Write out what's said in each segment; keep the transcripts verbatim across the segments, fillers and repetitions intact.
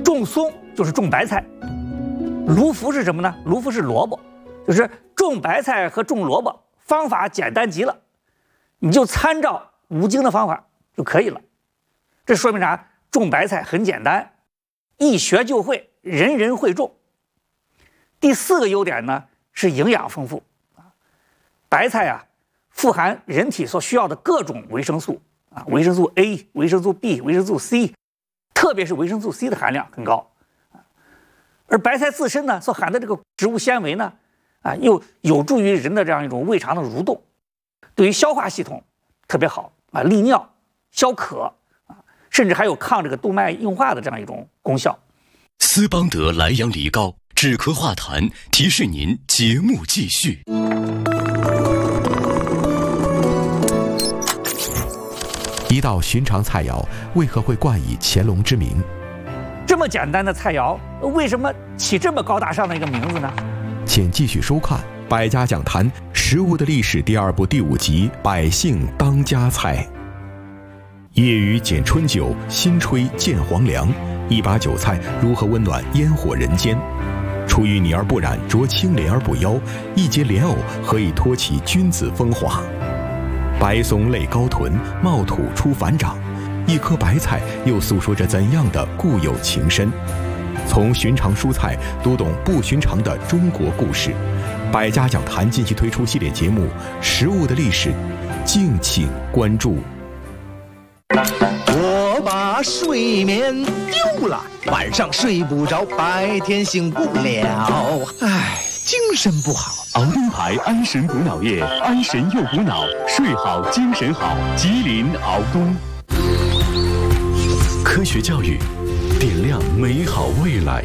种松就是种白菜，芦菔是什么呢？芦菔是萝卜，就是种白菜和种萝卜方法简单极了，你就参照五经的方法就可以了。这说明啥？种白菜很简单，一学就会，人人会种。第四个优点呢是营养丰富，白菜啊富含人体所需要的各种维生素啊，维生素 A、维生素 B、维生素 C， 特别是维生素 C 的含量很高。而白菜自身呢所含的这个植物纤维呢，啊又有助于人的这样一种胃肠的蠕动，对于消化系统特别好啊，利尿、消渴啊，甚至还有抗这个动脉硬化的这样一种功效。 斯邦德莱阳梨膏止咳化痰，提示您节目继续。 一道寻常菜肴为何会冠以乾隆之名？ 这么简单的菜肴，为什么起这么高大上的一个名字呢？ 请继续收看《百家讲坛：食物的历史》第二部第五集《百姓当家菜》。夜雨剪春酒，新炊见黄粱。一把酒菜如何温暖烟火人间？出淤泥而不染，濯清涟而不妖。一节莲藕何以托起君子风华？白松类高臀，茂土出繁长。一颗白菜又诉说着怎样的固有情深？从寻常蔬菜读懂不寻常的中国故事。百家讲坛近期推出系列节目《食物的历史》，敬请关注。 我把睡眠丢了，晚上睡不着，白天醒不了，唉，精神不好。 熬灯牌安神补脑液，安神又补脑，睡好精神好。吉林熬东。 科学教育，点亮美好未来。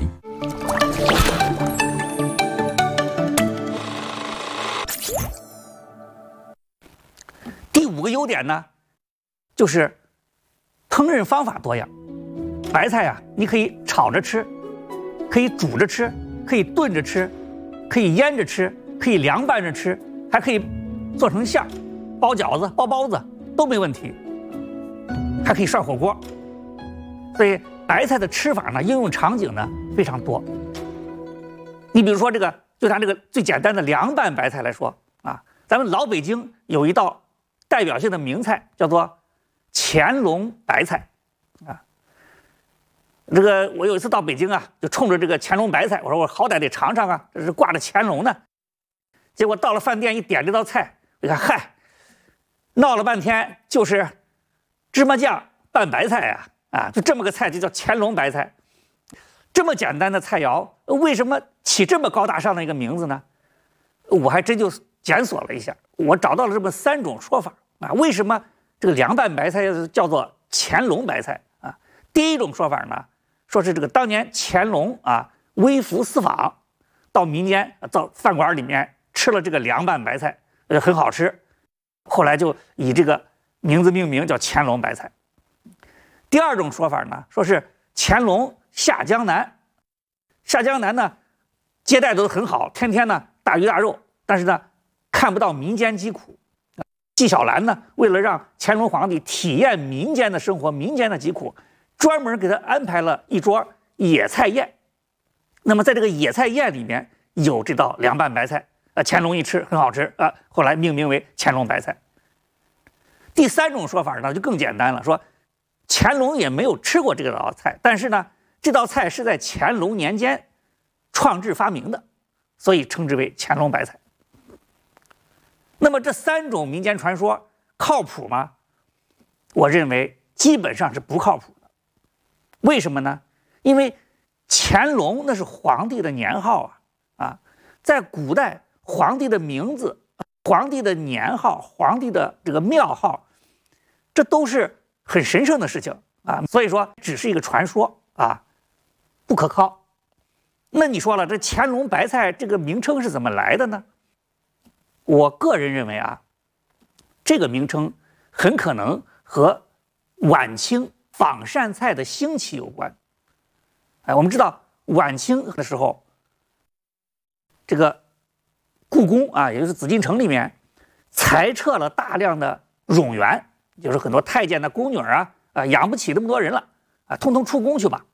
第五个优点呢，就是烹饪方法多样。白菜啊，你可以炒着吃，可以煮着吃，可以炖着吃，可以腌着吃，可以凉拌着吃，还可以做成馅儿，包饺子、包包子都没问题，还可以涮火锅。所以白菜的吃法呢，应用场景呢非常多。你比如说这个，就拿这个最简单的凉拌白菜来说啊，咱们老北京有一道代表性的名菜叫做乾隆白菜啊。这个我有一次到北京啊，就冲着这个乾隆白菜，我说我好歹得尝尝啊，这是挂着乾隆呢。结果到了饭店一点这道菜，我看嗨，闹了半天就是芝麻酱拌白菜啊。啊，就这么个菜就叫乾隆白菜，这么简单的菜肴，为什么起这么高大上的一个名字呢？我还真就检索了一下，我找到了这么三种说法啊。为什么这个凉拌白菜叫做乾隆白菜啊？第一种说法呢，说是这个当年乾隆啊微服私访，到民间到饭馆里面吃了这个凉拌白菜，呃很好吃，后来就以这个名字命名叫乾隆白菜。第二种说法呢，说是乾隆下江南，下江南呢接待都很好，天天呢大鱼大肉，但是呢看不到民间疾苦。纪晓岚呢为了让乾隆皇帝体验民间的生活、民间的疾苦，专门给他安排了一桌野菜宴。那么在这个野菜宴里面有这道凉拌白菜，呃，乾隆一吃很好吃啊、呃，后来命名为乾隆白菜。第三种说法呢就更简单了，说乾隆也没有吃过这道菜，但是呢，这道菜是在乾隆年间创制发明的，所以称之为乾隆白菜。那么这三种民间传说靠谱吗？我认为基本上是不靠谱的。为什么呢？因为乾隆那是皇帝的年号啊啊，在古代皇帝的名字、皇帝的年号、皇帝的这个庙号，这都是很神圣的事情啊，所以说只是一个传说啊，不可靠。那你说了，这乾隆白菜这个名称是怎么来的呢？我个人认为啊，这个名称很可能和晚清仿膳菜的兴起有关。哎，我们知道晚清的时候，这个故宫啊，也就是紫禁城里面裁撤了大量的冗员。就是很多太监的宫女啊，啊养不起那么多人了啊，通通出宫去吧。